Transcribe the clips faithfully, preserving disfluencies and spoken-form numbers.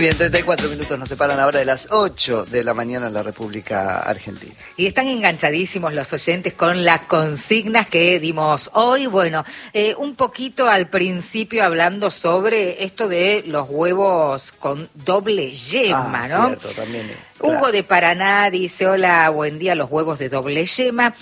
bien, treinta y cuatro minutos nos separan ahora de las ocho de la mañana en la República Argentina. Y están enganchadísimos los oyentes con las consignas que dimos hoy. Bueno, eh, un poquito al principio hablando sobre esto de los huevos con doble yema, ah, ¿no? Cierto, también es. Hugo Claro. de Paraná dice, hola, buen día, los huevos de doble yema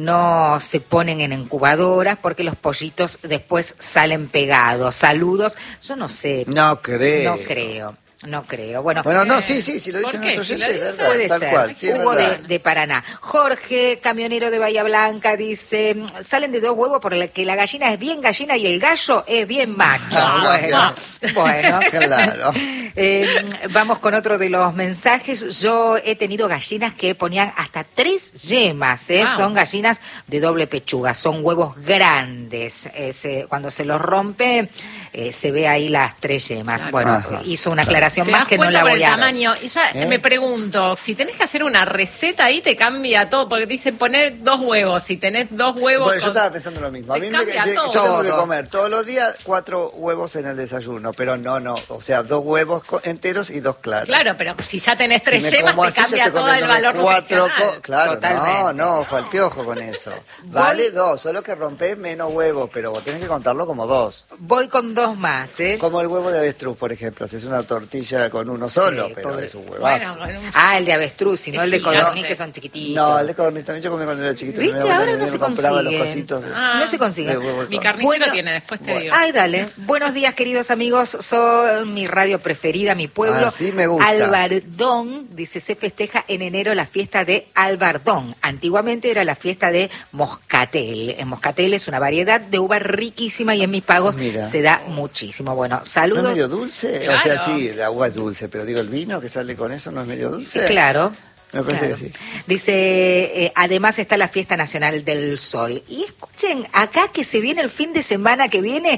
no se ponen en incubadoras porque los pollitos después salen pegados. Saludos. Yo no sé. No creo. No creo. No creo. Bueno, Bueno, no, eh, sí, sí, si lo dice nuestro Si oyente, lo es dice, verdad, puede tal ser. cual, sí, es Hugo verdad. de, de Paraná. Jorge, camionero de Bahía Blanca, dice, salen de dos huevos porque la gallina es bien gallina y el gallo es bien macho. Ah, bueno, bueno. Claro. Eh, vamos con otro de los mensajes. Yo he tenido gallinas que ponían hasta tres yemas, ¿eh? Wow. Son gallinas de doble pechuga, son huevos grandes. Eh, se- cuando se los rompe, eh, se ve ahí las tres yemas. Claro. Bueno, Ajá, hizo una aclaración Te más das que no cuenta la por voy el a... tamaño. Y ya ¿Eh? me pregunto, si tenés que hacer una receta ahí te cambia todo, porque dicen poner dos huevos, si tenés dos huevos... Bueno, yo con- estaba pensando lo mismo. A te mí me, cambia yo, todo. yo tengo que Todo. comer todos los días cuatro huevos en el desayuno, pero no, no, o sea, dos huevos co- enteros y dos claros. Claro, pero si ya tenés tres Si me yemas como te así, ya cambia estoy todo el comiéndome valor cuatro nutricional. co- Claro, Totalmente. no, no, fue al piojo con eso. Vale dos, solo que rompés menos huevos, pero vos tenés que contarlo como dos. Voy con dos más, ¿eh? Como el huevo de avestruz, por ejemplo, si es una tortilla con uno solo, Sí, pero pobre. es un huevazo. Bueno, con un- Ah, el de avestruz, y no Es el de gigante. codorniz, que son chiquititos. No, el de codorniz también yo comí cuando era chiquito. ¿Viste? Mi abuela Ahora me no se compraba los consigue. cositos de- Ah. No se consigue. de huevo de Mi codorniz. carnicero Bueno, tiene, después te bueno. digo. Ay, dale. Buenos días, queridos amigos. Son mi radio preferida, mi pueblo. Así me gusta. Albardón, dice, se festeja en enero la fiesta de Albardón. Antiguamente era la fiesta de Moscatel. En Moscatel es una variedad de uva riquísima y en mis pagos Mira. se da muchísimo. Bueno, ¿No es saludos. medio dulce? Claro. O sea, sí, la agua es dulce, pero digo, el vino que sale con eso no es medio dulce. Claro. Me parece claro. que sí. Dice, eh, además está la Fiesta Nacional del Sol. Y escuchen, acá que se viene el fin de semana que viene,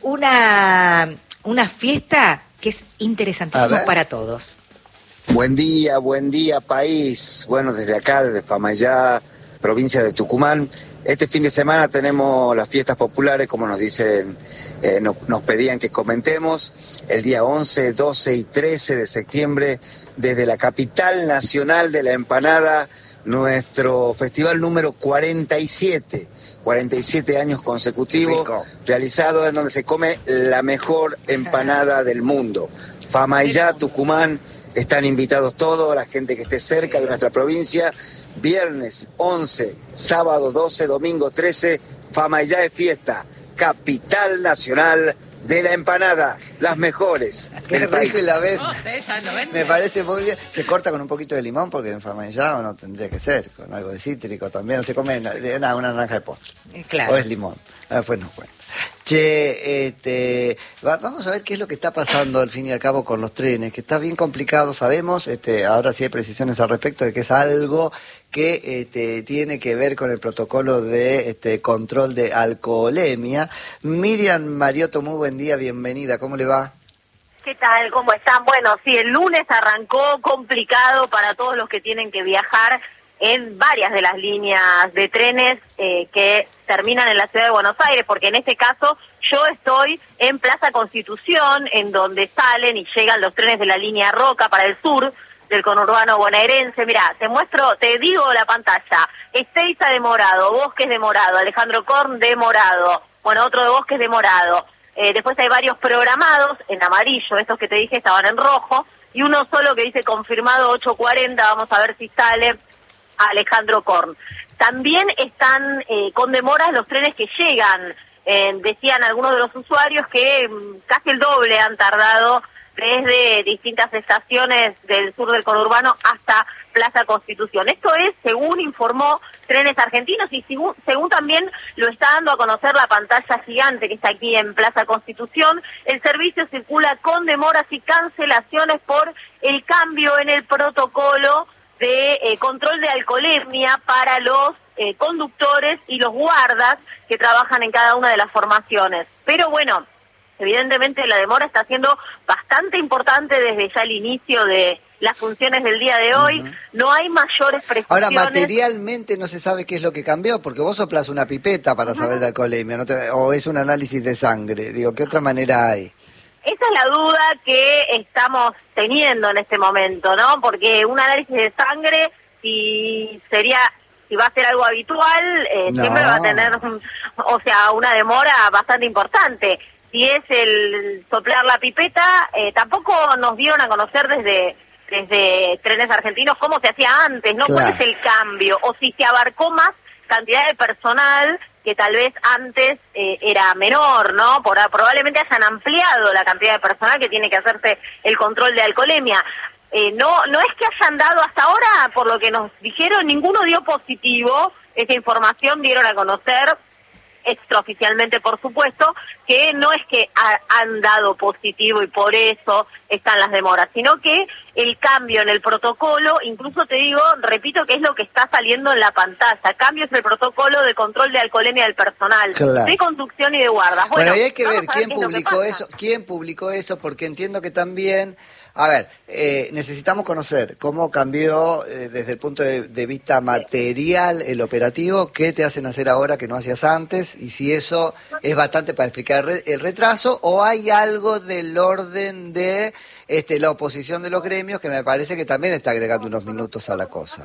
una, una fiesta que es A interesantísima ver. para todos. Buen día, buen día país. Bueno, desde acá, desde Famayá, provincia de Tucumán. Este fin de semana tenemos las fiestas populares, como nos dicen, eh, nos, nos pedían que comentemos, el día once, doce y trece de septiembre, desde la capital nacional de la empanada, nuestro festival número cuarenta y siete. cuarenta y siete años consecutivos, Rico. realizado en donde se come la mejor empanada del mundo. Famayá, Tucumán, están invitados todos, la gente que esté cerca de nuestra provincia. Viernes once, sábado doce, domingo trece, Famayá es fiesta, capital nacional de la empanada, las mejores Qué del rico país. y la ves. No sé, ya no vende. Me parece muy bien. Se corta con un poquito de limón porque en Famayá no tendría que ser, con algo de cítrico también. No se come na- de nada, una naranja de postre. Eh, Claro. O es limón. Ah, Después nos cuenta. Che, este, va- vamos a ver qué es lo que está pasando al fin y al cabo con los trenes, que está bien complicado, sabemos, este, ahora sí hay precisiones al respecto de que es algo que este, tiene que ver con el protocolo de este, control de alcoholemia. Miriam Mariotto, muy buen día, bienvenida, ¿cómo le va? ¿Qué tal? ¿Cómo están? Bueno, sí, el lunes arrancó complicado para todos los que tienen que viajar en varias de las líneas de trenes eh, que terminan en la ciudad de Buenos Aires, porque en este caso yo estoy en Plaza Constitución, en donde salen y llegan los trenes de la línea Roca para el sur del conurbano bonaerense. Mirá, te muestro, te digo la pantalla. Ezeiza de morado, Bosques de morado, Alejandro Korn de morado, bueno, otro de Bosques de morado. Eh, después hay varios programados en amarillo, estos que te dije estaban en rojo, y uno solo que dice confirmado ocho cuarenta, vamos a ver si sale Alejandro Korn. También están eh, con demoras los trenes que llegan, eh, decían algunos de los usuarios que mm, casi el doble han tardado desde distintas estaciones del sur del conurbano hasta Plaza Constitución. Esto es, según informó Trenes Argentinos y según, según también lo está dando a conocer la pantalla gigante que está aquí en Plaza Constitución, el servicio circula con demoras y cancelaciones por el cambio en el protocolo de eh, control de alcoholemia para los eh, conductores y los guardas que trabajan en cada una de las formaciones. Pero bueno, evidentemente la demora está siendo bastante importante desde ya el inicio de las funciones del día de hoy. Uh-huh. No hay mayores precisiones. Ahora, materialmente no se sabe qué es lo que cambió, porque vos soplas una pipeta para uh-huh. saber de alcoholemia, ¿no te, o es un análisis de sangre. Digo, ¿qué otra manera hay? esa es la duda que estamos teniendo en este momento, ¿no? Porque un análisis de sangre, si sería, si va a ser algo habitual, eh, No. siempre va a tener, o sea, una demora bastante importante. Si es el soplar la pipeta, eh, tampoco nos dieron a conocer desde desde Trenes Argentinos cómo se hacía antes, ¿no? Claro. ¿Cuál es el cambio? O si se abarcó más cantidad de personal que tal vez antes eh, era menor, ¿no? Por, probablemente hayan ampliado la cantidad de personal que tiene que hacerse el control de alcoholemia. Eh, no, no es que hayan dado hasta ahora, por lo que nos dijeron, ninguno dio positivo. Esa información dieron a conocer extraoficialmente, por supuesto, que no es que ha, han dado positivo y por eso están las demoras, sino que el cambio en el protocolo, incluso te digo, repito que es lo que está saliendo en la pantalla, cambios en el protocolo de control de alcoholemia del personal, Claro. de conducción y de guardas. Bueno, Bueno, y hay que vamos ver a quién qué es lo que publicó pasa. eso, quién publicó eso, porque entiendo que también, a ver, eh, necesitamos conocer cómo cambió eh, desde el punto de, de vista material el operativo, qué te hacen hacer ahora que no hacías antes, y si eso es bastante para explicar el, re- el retraso, o hay algo del orden de este, la oposición de los gremios que me parece que también está agregando unos minutos a la cosa.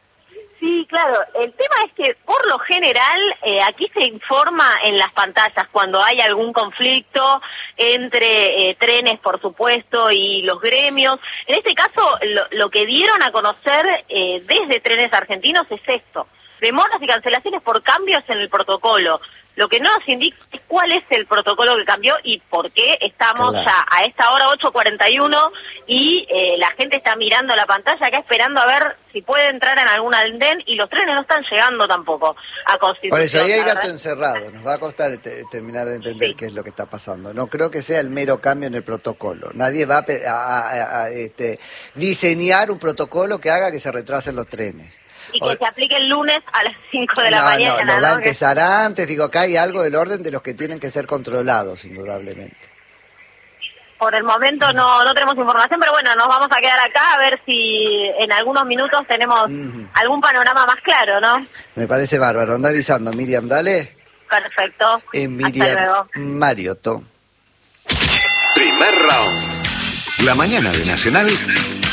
Sí, claro. El tema es que, por lo general, eh, aquí se informa en las pantallas cuando hay algún conflicto entre eh, trenes, por supuesto, y los gremios. En este caso, lo, lo que dieron a conocer eh, desde Trenes Argentinos es esto: demoras y cancelaciones por cambios en el protocolo. Lo que no nos indica es cuál es el protocolo que cambió y por qué estamos Claro. ya a esta hora ocho cuarenta y uno y eh, la gente está mirando la pantalla acá esperando a ver si puede entrar en algún andén y los trenes no están llegando tampoco a Constitución. Por eso ahí hay la gato verdad. encerrado, nos va a costar te- terminar de entender Sí. qué es lo que está pasando. No creo que sea el mero cambio en el protocolo. Nadie va a, pe- a- a- a, este, diseñar un protocolo que haga que se retrasen los trenes. Y que O- se aplique el lunes a las cinco de la no, mañana. no, lo va a ¿no? Que- empezar antes, digo, acá hay algo del orden de los que tienen que ser controlados, indudablemente. Por el momento no no tenemos información, pero bueno, nos vamos a quedar acá a ver si en algunos minutos tenemos Ujú. algún panorama más claro, ¿no? Me parece bárbaro. Anda avisando, Miriam, dale. Perfecto. Eh, Hasta Miriam luego. Mariotto. Primer round. La mañana de Nacional